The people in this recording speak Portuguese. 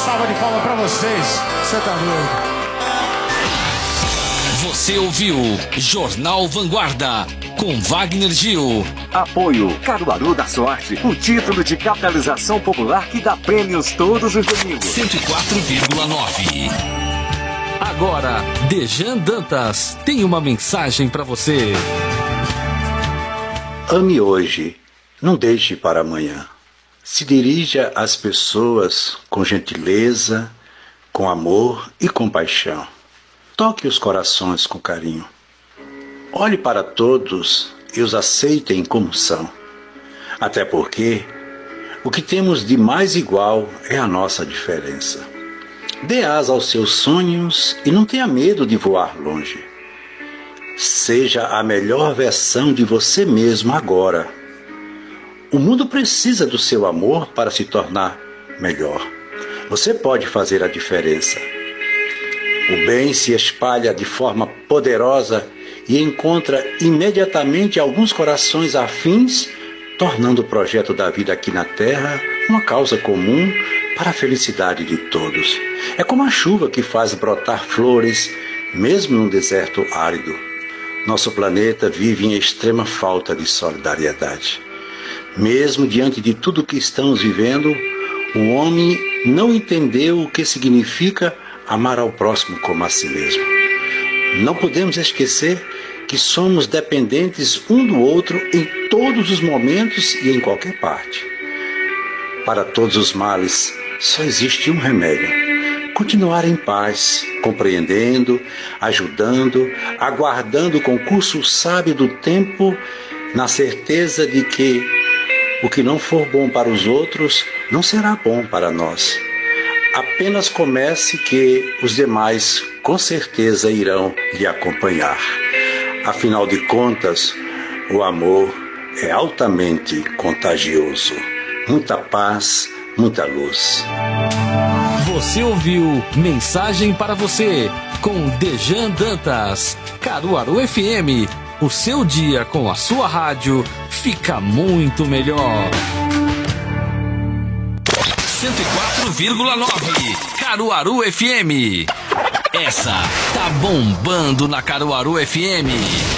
salva de palmas pra vocês. Você tá doido. Você ouviu Jornal Vanguarda com Wagner Gil. Apoio Caruaru da Sorte, o título de capitalização popular que dá prêmios todos os domingos. 104,9. Agora, Dejan Dantas tem uma mensagem para você. Ame hoje, não deixe para amanhã. Se dirija às pessoas com gentileza, com amor e compaixão. Toque os corações com carinho. Olhe para todos e os aceitem como são. Até porque o que temos de mais igual é a nossa diferença. Dê asa aos seus sonhos e não tenha medo de voar longe. Seja a melhor versão de você mesmo agora. O mundo precisa do seu amor para se tornar melhor. Você pode fazer a diferença. O bem se espalha de forma poderosa e encontra imediatamente alguns corações afins, tornando o projeto da vida aqui na Terra uma causa comum para a felicidade de todos. É como a chuva que faz brotar flores, mesmo num deserto árido. Nosso planeta vive em extrema falta de solidariedade. Mesmo diante de tudo o que estamos vivendo, o homem não entendeu o que significa amar ao próximo como a si mesmo. Não podemos esquecer que somos dependentes um do outro em todos os momentos e em qualquer parte. Para todos os males, só existe um remédio: continuar em paz, compreendendo, ajudando, aguardando o concurso sábio do tempo, na certeza de que o que não for bom para os outros não será bom para nós. Apenas comece que os demais com certeza irão lhe acompanhar. Afinal de contas, o amor é altamente contagioso. Muita paz, muita luz. Você ouviu Mensagem para Você com Dejan Dantas. Caruaru FM, o seu dia com a sua rádio fica muito melhor. 104,9 Caruaru FM. Essa tá bombando na Caruaru FM.